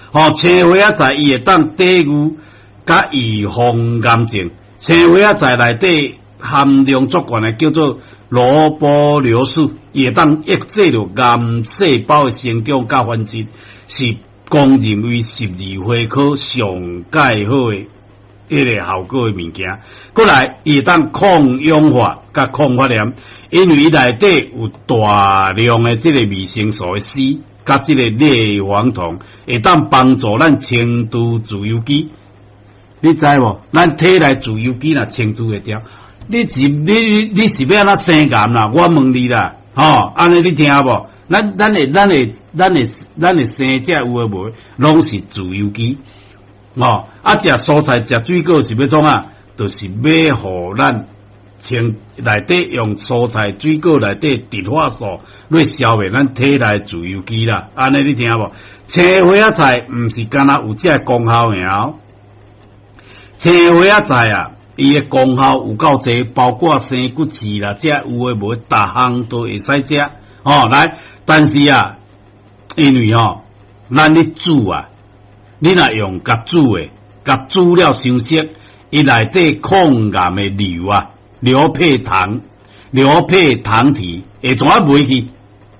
青花仔菜伊会当抵御甲预防癌症。青花仔菜内底含量足悬的叫做罗布硫素，伊会当抑制着癌细胞的生长甲繁殖，是公认为12花科上介好的迄个效果的物件。过来，伊会当抗氧化甲抗发炎，因为伊内底有大量的即个维生素的 C 甲即个类黄酮，会当帮助咱清除自由基。你知无？咱体内自由基若清除会掉，你是要安怎生癌啦？我问你啦，安尼你听无？咱的生者有诶无？拢是自由基。食蔬菜食水果是要创啊？就是要互咱内底用蔬菜水果内底植化素来消灭咱体内自由基啦。安尼你听无？青花仔菜毋是干那有这功效尔。青花仔菜啊，伊诶功效有够济，包括生骨刺啦，这有诶无，逐项都会使食。来，但是啊，因为咱咧煮啊，你若用甲煮诶，甲煮了伤熟，伊内底抗癌诶硫配糖体会怎啊袂去？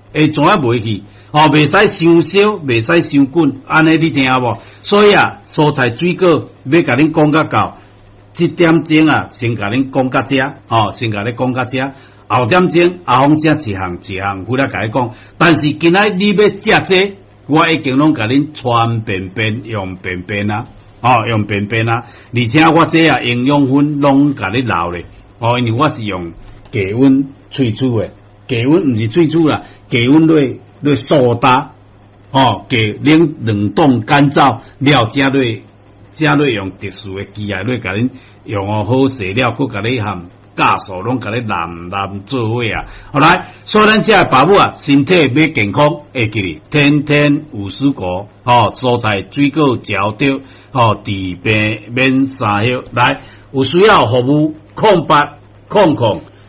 袂使伤烧，袂使伤滚，安尼你听无？所以啊，蔬菜水果要甲恁讲甲到，这点钟啊，先甲恁讲甲遮，先甲恁讲甲遮。后点钟阿峰遮一项，回来甲你讲。但是今仔你要食这，我已经拢甲恁传便用便啊，用便啊。而且我这啊营养分拢甲你留咧，因为我是用低温萃取的，低温毋是萃取啦，低温来苏打，冷冻干燥了，加落用特殊的机械来甲恁用好势了，佮甲你含酵素拢甲你淋做伙啊。好来，所以咱这爸母啊，身体要健康，会记哩，天天有蔬果，蔬菜水果嚼着，治病免三休。来，有需要服务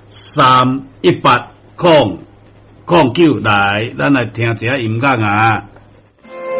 0800318009来，咱来听一下音乐啊。